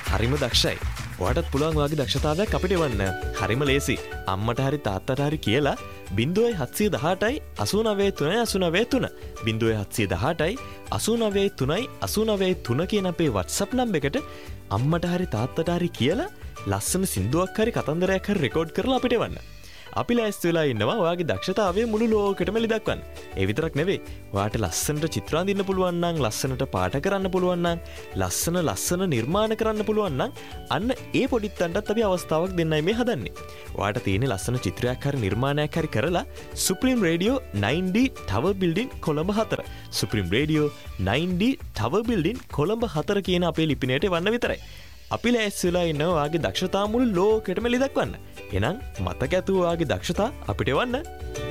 හරිම දක්ෂයි. ඔයාටත් පුළුවන් ඔයාගේ දක්ෂතාවයක් අපිට එවන්න. හරිම ලේසි. අම්මට හරි තාත්තට හරි කියලා 0718යි 893 0718යි 893 කියන අපේ WhatsApp නම්බර් එකට අම්මට හරි තාත්තට හරි කියලා ලස්සන සින්දුවක් හරි කතන්දරයක් හරි රෙකෝඩ් කරලා අපිට එවන්න. අපි ලෑස්ති වෙලා ඉන්නවා ඔයාගේ දක්ෂතාවය මුළු ලෝකෙටම ලිදක්වන්න. ඒ විතරක් නෙවෙයි. ඔයාට ලස්සනට චිත්‍ර අඳින්න පුළුවන් නම්, ලස්සනට පාට කරන්න පුළුවන් නම්, ලස්සන නිර්මාණ කරන්න පුළුවන් නම් අන්න ඒ පොඩිත්තන්ටත් අපි අවස්ථාවක් දෙන්නයි මේ හදන්නේ. ඔයාට තියෙන ලස්සන චිත්‍රයක් හරි නිර්මාණයක් හරි කරලා Supreme Radio 9D Tower Building Colombo 4. Supreme Radio 9D Tower Building Colombo 4 කියන අපේ ලිපිනයට එවන්න විතරයි. අපි ලෑස්ති වෙලා ඉන්නවා ඔයාගේ දක්ෂතා මුළු ලෝකෙටම ලිදක්වන්න. එහෙනම් මතක ඇතුව ඔයාගේ දක්ෂතා අපිට එවන්න.